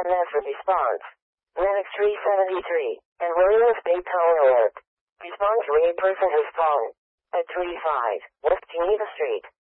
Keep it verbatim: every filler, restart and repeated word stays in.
M S with response. Medic three seventy-three. And Williams Bay Tower alert. Response rate person has fallen. At three five West Geneva Street.